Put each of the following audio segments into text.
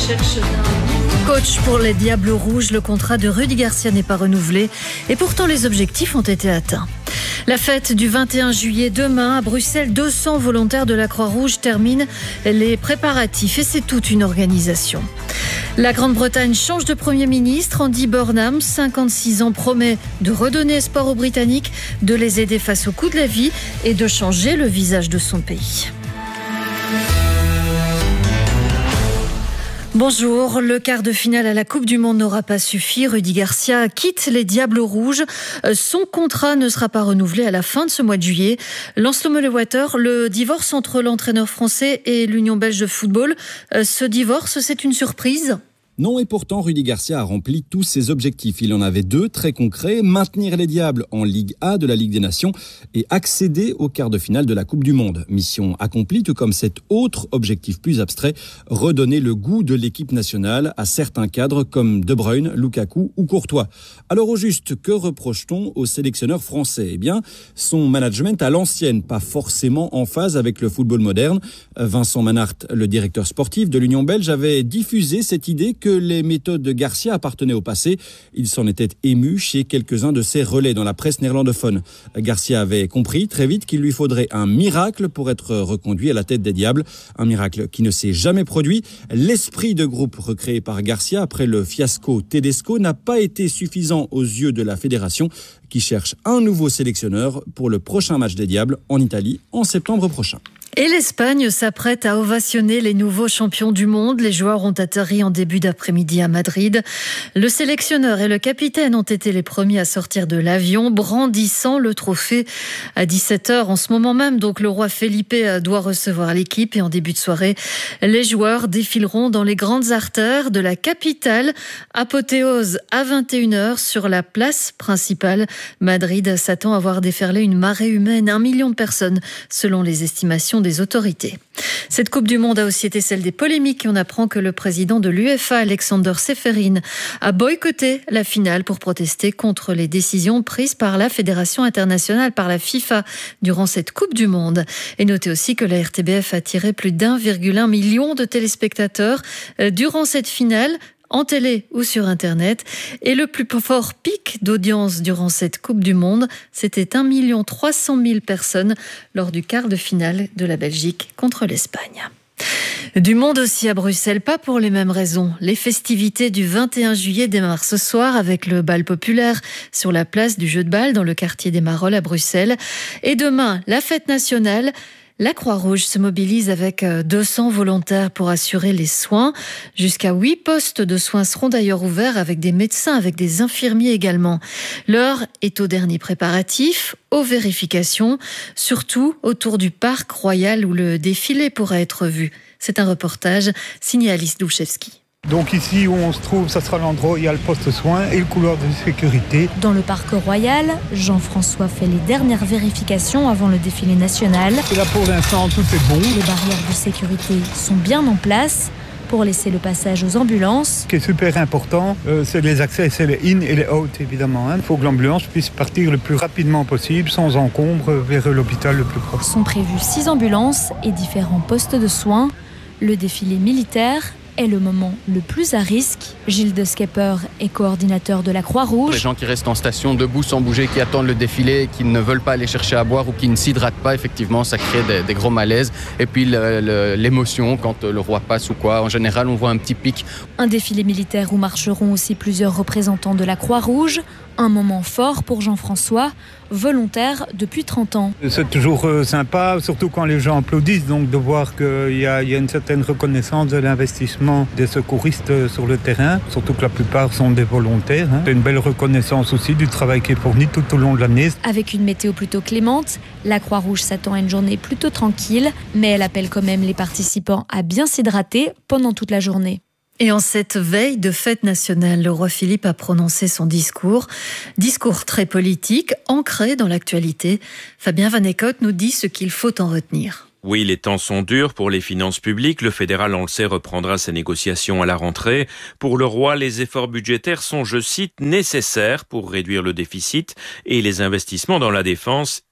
recherche d'un coach pour les Diables Rouges. Le contrat de Rudy Garcia n'est pas renouvelé et pourtant les objectifs ont été atteints. La fête du 21 juillet demain à Bruxelles, 200 volontaires de la Croix-Rouge terminent les préparatifs et c'est toute une organisation. La Grande-Bretagne change de Premier ministre. Andy Burnham, 56 ans, promet de redonner espoir aux Britanniques, de les aider face au coût de la vie et de changer le visage de son pays. Bonjour, le quart de finale à la Coupe du Monde n'aura pas suffi. Rudy Garcia quitte les Diables Rouges. Son contrat ne sera pas renouvelé à la fin de ce mois de juillet. Lancelot Mollewater, le divorce entre l'entraîneur français et l'Union belge de football, ce divorce, c'est une surprise ? Non, et pourtant, Rudy Garcia a rempli tous ses objectifs. Il en avait deux, très concrets, maintenir les Diables en Ligue A de la Ligue des Nations et accéder au quart de finale de la Coupe du Monde. Mission accomplie, tout comme cet autre objectif plus abstrait, redonner le goût de l'équipe nationale à certains cadres comme De Bruyne, Lukaku ou Courtois. Alors au juste, que reproche-t-on au sélectionneur français ? Eh bien, son management à l'ancienne, pas forcément en phase avec le football moderne. Vincent Manhart, le directeur sportif de l'Union belge, avait diffusé cette idée que les méthodes de Garcia appartenaient au passé. Il s'en était ému chez quelques-uns de ses relais dans la presse néerlandophone. Garcia avait compris très vite qu'il lui faudrait un miracle pour être reconduit à la tête des Diables. Un miracle qui ne s'est jamais produit. L'esprit de groupe recréé par Garcia après le fiasco Tedesco n'a pas été suffisant aux yeux de la fédération qui cherche un nouveau sélectionneur pour le prochain match des Diables en Italie en septembre prochain. Et l'Espagne s'apprête à ovationner les nouveaux champions du monde. Les joueurs ont atterri en début d'après-midi à Madrid. Le sélectionneur et le capitaine ont été les premiers à sortir de l'avion, brandissant le trophée à 17h en ce moment même. Donc le roi Felipe doit recevoir l'équipe et en début de soirée, les joueurs défileront dans les grandes artères de la capitale. Apothéose à 21h sur la place principale. Madrid s'attend à voir déferler une marée humaine, 1 million de personnes selon les estimations des autorités. Cette Coupe du Monde a aussi été celle des polémiques et on apprend que le président de l'UEFA, Alexander Seferin, a boycotté la finale pour protester contre les décisions prises par la Fédération internationale, par la FIFA, durant cette Coupe du Monde. Et notez aussi que la RTBF a attiré plus d'1,1 million de téléspectateurs durant cette finale, en télé ou sur Internet. Et le plus fort pic d'audience durant cette Coupe du Monde, c'était 1 300 000 personnes lors du quart de finale de la Belgique contre l'Espagne. Du monde aussi à Bruxelles, pas pour les mêmes raisons. Les festivités du 21 juillet démarrent ce soir avec le bal populaire sur la place du jeu de balle dans le quartier des Marolles à Bruxelles. Et demain, la fête nationale. La Croix-Rouge se mobilise avec 200 volontaires pour assurer les soins. Jusqu'à 8 postes de soins seront d'ailleurs ouverts avec des médecins, avec des infirmiers également. L'heure est aux derniers préparatifs, aux vérifications, surtout autour du parc royal où le défilé pourra être vu. C'est un reportage signé Alice Douchevski. Donc ici où on se trouve, ça sera l'endroit où il y a le poste soin et le couloir de sécurité. Dans le parc royal, Jean-François fait les dernières vérifications avant le défilé national. Et là pour l'instant, tout est bon. Les barrières de sécurité sont bien en place pour laisser le passage aux ambulances. Ce qui est super important, c'est les accès, c'est les in et les out évidemment. Il faut que l'ambulance puisse partir le plus rapidement possible, sans encombre, vers l'hôpital le plus proche. Sont prévus 6 ambulances et différents postes de soins. Le défilé militaire est le moment le plus à risque. Gilles de Skepper est coordinateur de la Croix-Rouge. Les gens qui restent en station debout sans bouger, qui attendent le défilé, qui ne veulent pas aller chercher à boire ou qui ne s'hydratent pas, effectivement, ça crée des gros malaises. Et puis l'émotion quand le roi passe ou quoi. En général, on voit un petit pic. Un défilé militaire où marcheront aussi plusieurs représentants de la Croix-Rouge. Un moment fort pour Jean-François, volontaire depuis 30 ans. C'est toujours sympa, surtout quand les gens applaudissent, donc de voir qu'il y a une certaine reconnaissance de l'investissement des secouristes sur le terrain, surtout que la plupart sont des volontaires. C'est une belle reconnaissance aussi du travail qui est fourni tout au long de l'année. Avec une météo plutôt clémente, la Croix-Rouge s'attend à une journée plutôt tranquille, mais elle appelle quand même les participants à bien s'hydrater pendant toute la journée. Et en cette veille de fête nationale, le roi Philippe a prononcé son discours. Discours très politique, ancré dans l'actualité. Fabien Vanécotte nous dit ce qu'il faut en retenir. Oui, les temps sont durs pour les finances publiques. Le fédéral, on le sait, reprendra ses négociations à la rentrée. Pour le roi, les efforts budgétaires sont, je cite, nécessaires pour réduire le déficit et les investissements dans la défense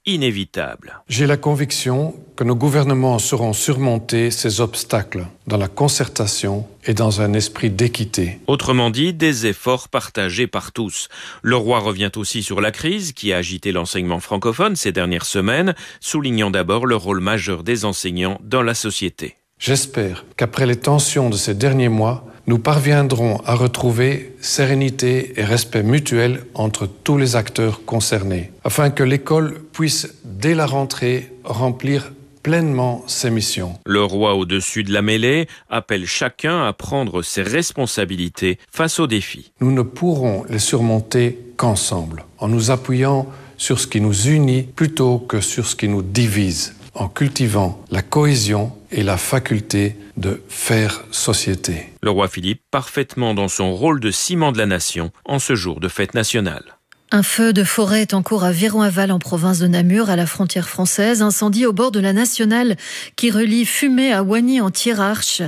inévitable. J'ai la conviction que nos gouvernements sauront surmonter ces obstacles dans la concertation et dans un esprit d'équité. Autrement dit, des efforts partagés par tous. Le roi revient aussi sur la crise qui a agité l'enseignement francophone ces dernières semaines, soulignant d'abord le rôle majeur des enseignants dans la société. J'espère qu'après les tensions de ces derniers mois, nous parviendrons à retrouver sérénité et respect mutuel entre tous les acteurs concernés, afin que l'école puisse, dès la rentrée, remplir pleinement ses missions. Le roi, au-dessus de la mêlée, appelle chacun à prendre ses responsabilités face aux défis. Nous ne pourrons les surmonter qu'ensemble, en nous appuyant sur ce qui nous unit plutôt que sur ce qui nous divise, en cultivant la cohésion et la faculté de faire société. Le roi Philippe, parfaitement dans son rôle de ciment de la nation en ce jour de fête nationale. Un feu de forêt est en cours à Viron-Aval en province de Namur, à la frontière française. Incendie au bord de la nationale qui relie Fumay à Oigny en Thiérache.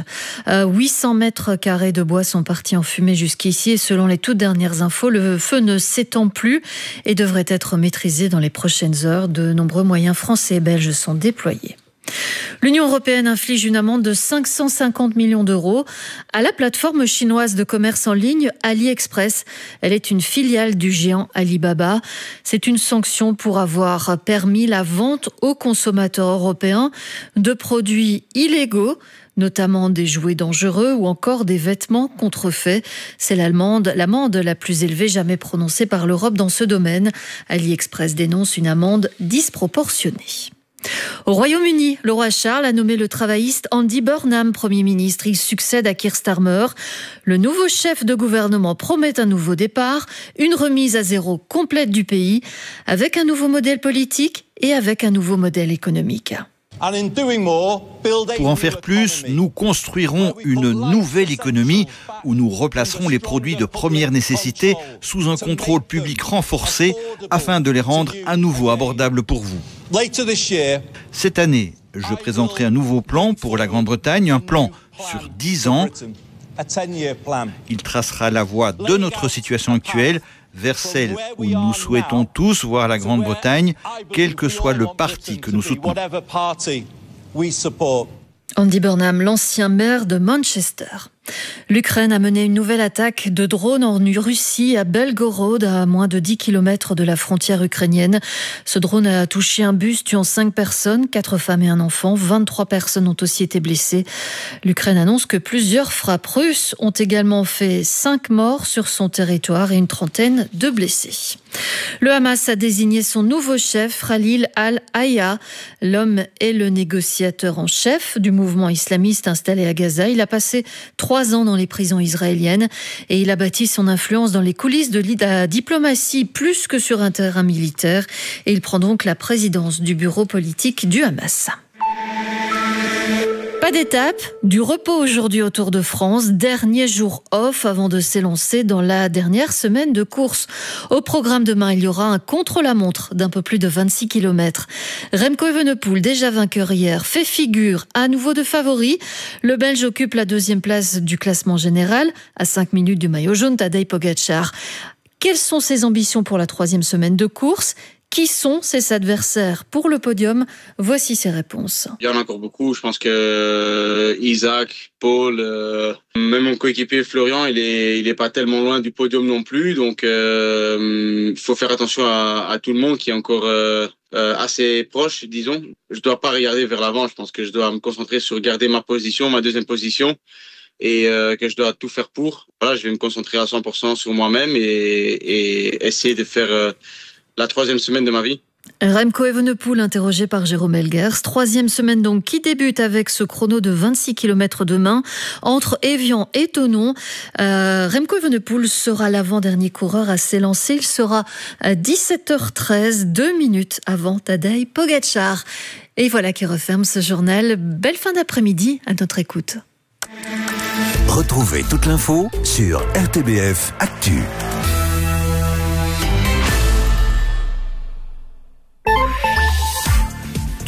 800 mètres carrés de bois sont partis en fumée jusqu'ici et selon les toutes dernières infos, le feu ne s'étend plus et devrait être maîtrisé dans les prochaines heures. De nombreux moyens français et belges sont déployés. L'Union européenne inflige une amende de 550 millions d'euros à la plateforme chinoise de commerce en ligne AliExpress. Elle est une filiale du géant Alibaba. C'est une sanction pour avoir permis la vente aux consommateurs européens de produits illégaux, notamment des jouets dangereux ou encore des vêtements contrefaits. C'est l'amende la plus élevée jamais prononcée par l'Europe dans ce domaine. AliExpress dénonce une amende disproportionnée. Au Royaume-Uni, le roi Charles a nommé le travailliste Andy Burnham Premier ministre. Il succède à Keir Starmer. Le nouveau chef de gouvernement promet un nouveau départ, une remise à zéro complète du pays, avec un nouveau modèle politique et avec un nouveau modèle économique. Pour en faire plus, nous construirons une nouvelle économie où nous replacerons les produits de première nécessité sous un contrôle public renforcé afin de les rendre à nouveau abordables pour vous. Cette année, je présenterai un nouveau plan pour la Grande-Bretagne, un plan sur 10 ans. Il tracera la voie de notre situation actuelle vers celle où nous souhaitons tous voir la Grande-Bretagne, quel que soit le parti que nous soutenons. Andy Burnham, l'ancien maire de Manchester. L'Ukraine a mené une nouvelle attaque de drones en Russie, à Belgorod, à moins de 10 km de la frontière ukrainienne. Ce drone a touché un bus, tuant 5 personnes, 4 femmes et un enfant. 23 personnes ont aussi été blessées. L'Ukraine annonce que plusieurs frappes russes ont également fait 5 morts sur son territoire et une trentaine de blessés. Le Hamas a désigné son nouveau chef, Khalil al-Hayya. L'homme est le négociateur en chef du mouvement islamiste installé à Gaza. Il a passé 3 ans dans les prisons israéliennes et il a bâti son influence dans les coulisses de la diplomatie plus que sur un terrain militaire. Et il prend donc la présidence du bureau politique du Hamas. Pas d'étape, du repos aujourd'hui au Tour de France, dernier jour off avant de s'élancer dans la dernière semaine de course. Au programme demain, il y aura un contre-la-montre d'un peu plus de 26 km. Remco Evenepoel, déjà vainqueur hier, fait figure à nouveau de favori. Le Belge occupe la 2e place du classement général, à 5 minutes du maillot jaune, Tadej Pogačar. Quelles sont ses ambitions pour la 3e semaine de course ? Qui sont ses adversaires pour le podium? Voici ses réponses. Il y en a encore beaucoup. Je pense que Isaac, Paul, même mon coéquipier Florian, il est pas tellement loin du podium non plus. Donc, il faut faire attention à tout le monde qui est encore assez proche, disons. Je dois pas regarder vers l'avant. Je pense que je dois me concentrer sur garder ma position, ma 2e position. Et que je dois tout faire pour. Voilà, je vais me concentrer à 100% sur moi-même et essayer de faire la 3e semaine de ma vie. Remco Evenepoel, interrogé par Jérôme Elguers. 3e semaine donc qui débute avec ce chrono de 26 km demain entre Évian et Thonon. Remco Evenepoel sera l'avant-dernier coureur à s'élancer. Il sera à 17h13, 2 minutes avant Tadej Pogačar. Et voilà qui referme ce journal. Belle fin d'après-midi à notre écoute. Retrouvez toute l'info sur RTBF Actu.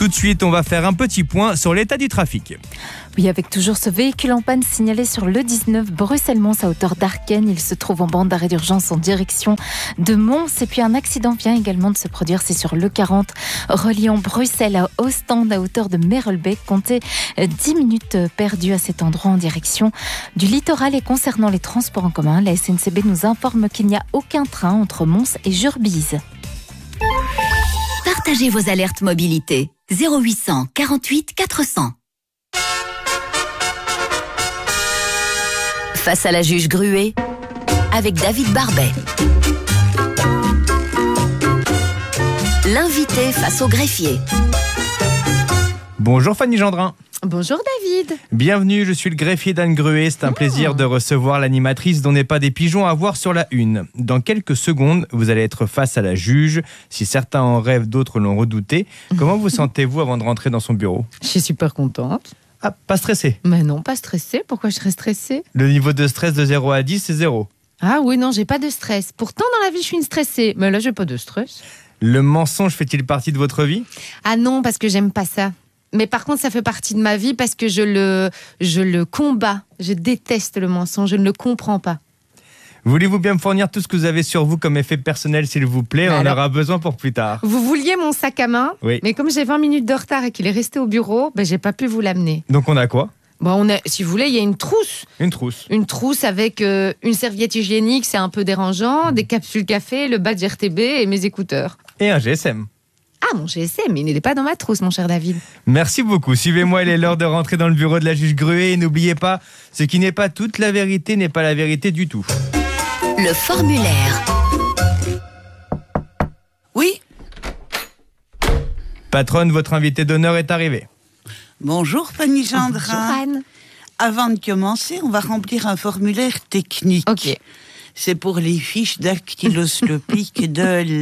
Tout de suite, on va faire un petit point sur l'état du trafic. Oui, avec toujours ce véhicule en panne signalé sur le 19 Bruxelles-Mons à hauteur d'Arken. Il se trouve en bande d'arrêt d'urgence en direction de Mons. Et puis un accident vient également de se produire, c'est sur le 40 reliant Bruxelles à Ostende à hauteur de Merelbeek. Comptez 10 minutes perdues à cet endroit en direction du littoral. Et concernant les transports en commun, la SNCB nous informe qu'il n'y a aucun train entre Mons et Jurbise. Partagez vos alertes mobilité. 0800 48 400. Face à la juge Gruet, avec David Barbet. L'invité face au greffier. Bonjour Fanny Gendrin. Bonjour David. Bienvenue, je suis le greffier d'Anne Gruet. C'est un plaisir de recevoir l'animatrice dont n'est pas des pigeons à voir sur la une. Dans quelques secondes, vous allez être face à la juge. Si certains en rêvent, d'autres l'ont redouté. Comment vous sentez-vous avant de rentrer dans son bureau ? Je suis super contente. Ah, pas stressé ? Mais non, pas stressée. Pourquoi je serais stressée ? Le niveau de stress de 0 à 10, c'est 0. Ah oui, non, j'ai pas de stress. Pourtant, dans la vie, je suis une stressée. Mais là, j'ai pas de stress. Le mensonge fait-il partie de votre vie ? Ah non, parce que j'aime pas ça. Mais par contre, ça fait partie de ma vie parce que je le combats. Je déteste le mensonge, je ne le comprends pas. Voulez-vous bien me fournir tout ce que vous avez sur vous comme effet personnel, s'il vous plaît ? On en aura besoin pour plus tard. Vous vouliez mon sac à main, oui. Mais comme j'ai 20 minutes de retard et qu'il est resté au bureau, j'ai pas pu vous l'amener. Donc on a quoi ? Si vous voulez, il y a une trousse. Une trousse. Une trousse avec une serviette hygiénique, c'est un peu dérangeant, des capsules café, le badge RTB et mes écouteurs. Et un GSM. Ah, mon GSM, il n'est pas dans ma trousse, mon cher David. Merci beaucoup. Suivez-moi, il est l'heure de rentrer dans le bureau de la juge Gruet. Et n'oubliez pas, ce qui n'est pas toute la vérité n'est pas la vérité du tout. Le formulaire. Oui. Patronne, votre invité d'honneur est arrivé. Bonjour Fanny Gendrin. Bonjour Anne. Avant de commencer, on va remplir un formulaire technique. Ok. C'est pour les fiches dactyloscopiques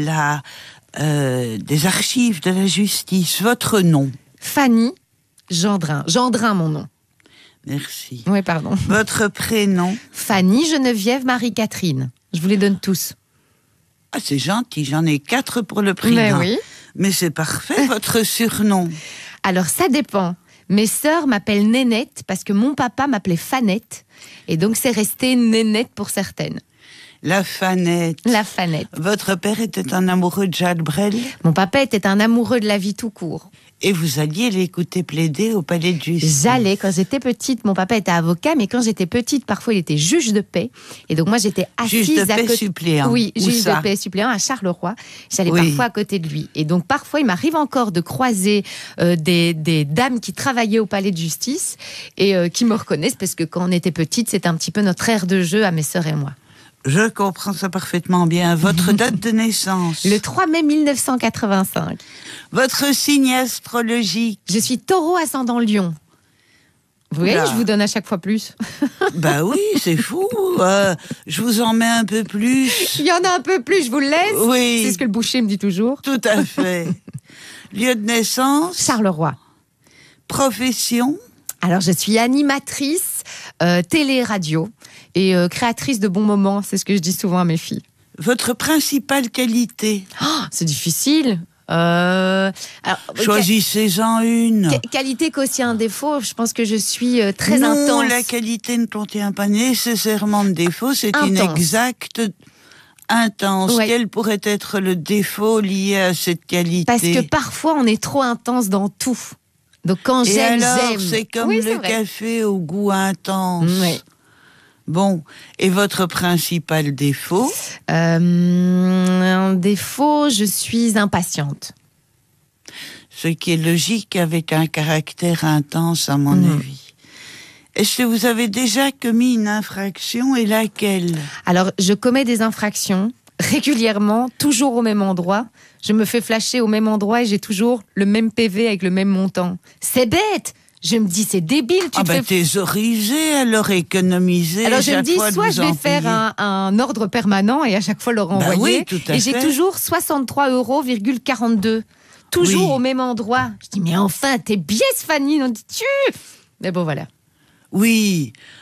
des archives de la justice. Votre nom ? Fanny Gendrin. Gendrin, mon nom. Merci. Oui, pardon. Votre prénom ? Fanny Geneviève Marie-Catherine. Je vous les donne tous. Ah, c'est gentil, j'en ai 4 pour le prix. Mais oui. Mais c'est parfait, votre surnom ? Alors, ça dépend. Mes sœurs m'appellent Nénette parce que mon papa m'appelait Fanette. Et donc, c'est resté Nénette pour certaines. La Fanette. La Fanette. Votre père était un amoureux de Jacques Brel ? Mon papa était un amoureux de la vie tout court. Et vous alliez l'écouter plaider au palais de justice ? J'allais. Quand j'étais petite, mon papa était avocat, mais quand j'étais petite, parfois il était juge de paix. Et donc moi j'étais assise juge de à paix côté. suppléant. Oui, Où juge ça ? de paix suppléant à Charleroi. J'allais Oui. parfois à côté de lui. Et donc parfois il m'arrive encore de croiser des dames qui travaillaient au palais de justice et qui me reconnaissent parce que quand on était petite, c'était un petit peu notre aire de jeu à mes sœurs et moi. Je comprends ça parfaitement bien. Votre date de naissance ? Le 3 mai 1985. Votre signe astrologique ? Je suis taureau ascendant lion. Vous voyez, je vous donne à chaque fois plus. Bah oui, c'est fou. Je vous en mets un peu plus. Il y en a un peu plus, je vous le laisse. Oui. C'est ce que le boucher me dit toujours. Tout à fait. Lieu de naissance ? Charleroi. Profession ? Alors, je suis animatrice télé-radio et créatrice de bons moments. C'est ce que je dis souvent à mes filles. Votre principale qualité ? C'est difficile. Choisissez-en une. Qualité qu'aussi un défaut. Je pense que je suis très intense. Non, la qualité ne contient pas nécessairement de défaut. C'est inexact. Intense. Ouais. Quel pourrait être le défaut lié à cette qualité ? Parce que parfois, on est trop intense dans tout. Donc quand j'aime, j'aime. C'est comme le café au goût intense. Oui. Bon, et votre principal défaut ? Un défaut, je suis impatiente. Ce qui est logique avec un caractère intense, à mon avis. Est-ce que vous avez déjà commis une infraction et laquelle ? Alors, je commets des infractions régulièrement, toujours au même endroit. Je me fais flasher au même endroit et j'ai toujours le même PV avec le même montant. C'est bête ! Je me dis, c'est débile. Thésaurisez, alors économisez. Alors je me dis, soit je vais faire un ordre permanent et à chaque fois le renvoyer. Oui, tout à fait. Et j'ai toujours 63,42 €. Toujours au même endroit. Je dis, mais enfin, t'es biaise, Fanny, non dis-tu ? Mais bon, voilà. Oui,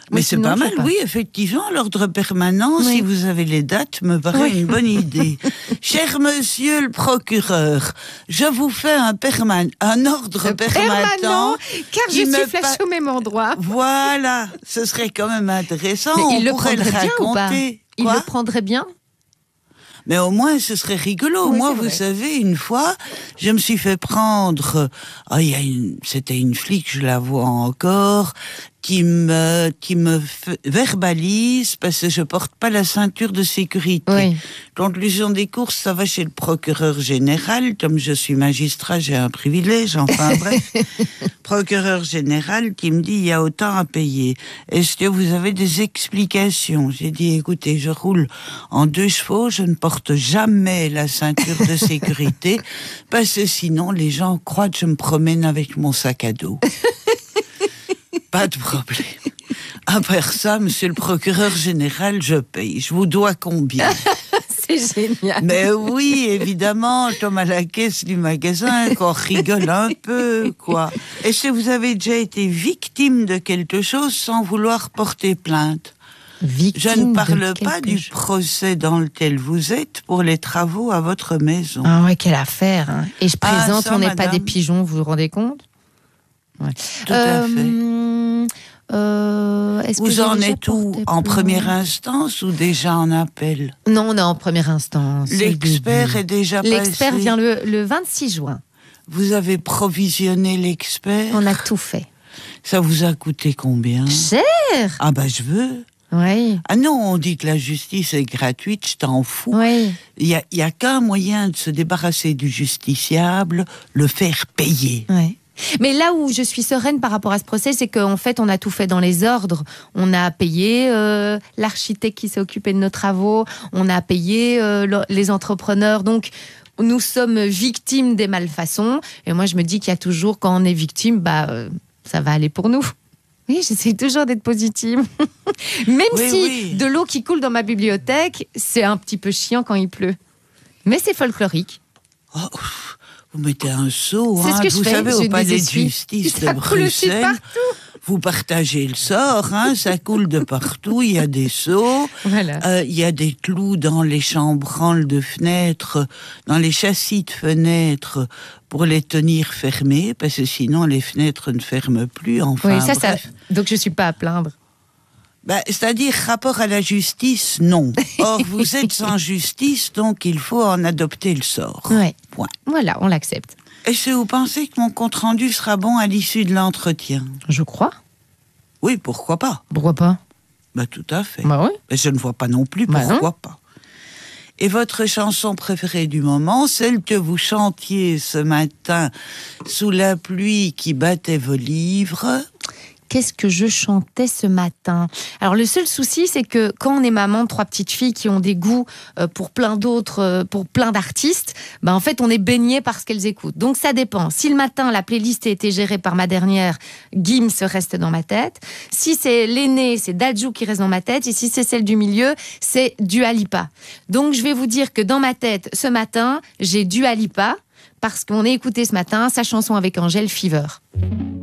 Mais c'est pas mal, oui, effectivement, l'ordre permanent, si vous avez les dates, me paraît une bonne idée. Cher monsieur le procureur, je vous fais un ordre permanent, car je suis flashée au même endroit. Voilà, ce serait quand même intéressant. Mais il on pourrait le raconter. Bien ou pas ? Il le prendrait bien ? Mais au moins, ce serait rigolo. Moi, vous savez, une fois, je me suis fait prendre... c'était une flic, je la vois encore, qui me verbalise parce que je porte pas la ceinture de sécurité. Oui. Conclusion des courses, ça va chez le procureur général. Comme je suis magistrat, j'ai un privilège. Enfin bref, procureur général qui me dit il y a autant à payer. Est-ce que vous avez des explications ? J'ai dit écoutez, je roule en 2 chevaux, je ne porte jamais la ceinture de sécurité parce que sinon les gens croient que je me promène avec mon sac à dos. Pas de problème. Après ça, monsieur le procureur général, je paye. Je vous dois combien ? C'est génial. Mais oui, évidemment, comme à la caisse du magasin, qu'on rigole un peu, quoi. Est-ce que vous avez déjà été victime de quelque chose sans vouloir porter plainte ? Je ne parle pas du procès dans lequel vous êtes pour les travaux à votre maison. Ah ouais, quelle affaire, hein. Et je présente, on n'est pas des pigeons, vous vous rendez compte ? Ouais. Tout à fait. Vous en êtes où ? En première instance ou déjà en appel ? Non, on est en première instance. L'expert est déjà passé ? L'expert vient le 26 juin. Vous avez provisionné l'expert ? On a tout fait. Ça vous a coûté combien ? Cher ! Ah bah je veux. Oui. Ah non, on dit que la justice est gratuite, je t'en fous. Oui. Il y a qu'un moyen de se débarrasser du justiciable, le faire payer. Oui. Mais là où je suis sereine par rapport à ce procès, c'est qu'en fait, on a tout fait dans les ordres. On a payé l'architecte qui s'est occupé de nos travaux, on a payé les entrepreneurs. Donc, nous sommes victimes des malfaçons. Et moi, je me dis qu'il y a toujours, quand on est victime, ça va aller pour nous. Oui, j'essaie toujours d'être positive. Même si de l'eau qui coule dans ma bibliothèque, c'est un petit peu chiant quand il pleut. Mais c'est folklorique. Oh. Vous mettez un seau, c'est ce que vous je savez, fais, au palais de justice de Bruxelles. Vous partagez le sort, ça coule de partout, il y a des seaux, voilà. Il y a des clous dans les chambranles de fenêtres, dans les châssis de fenêtres, pour les tenir fermés, parce que sinon les fenêtres ne ferment plus. Enfin, oui, ça, donc je ne suis pas à plaindre. C'est-à-dire, rapport à la justice, non. Or, vous êtes en justice, donc il faut en adopter le sort. Ouais. Point. Voilà, on l'accepte. Est-ce que vous pensez que mon compte-rendu sera bon à l'issue de l'entretien ? Je crois. Oui, pourquoi pas ? Pourquoi pas ? Tout à fait. Oui. Mais je ne vois pas non plus pourquoi pas. Et votre chanson préférée du moment, celle que vous chantiez ce matin sous la pluie qui battait vos livres ? Qu'est-ce que je chantais ce matin ? Alors le seul souci, c'est que quand on est maman de 3 petites filles qui ont des goûts pour plein d'autres, pour plein d'artistes, en fait on est baigné par ce qu'elles écoutent. Donc ça dépend. Si le matin la playlist a été gérée par ma dernière, Gims reste dans ma tête. Si c'est l'aînée, c'est Dadju qui reste dans ma tête. Et si c'est celle du milieu, c'est Dua Lipa. Donc je vais vous dire que dans ma tête, ce matin, j'ai Dua Lipa parce qu'on a écouté ce matin sa chanson avec Angèle, Fever.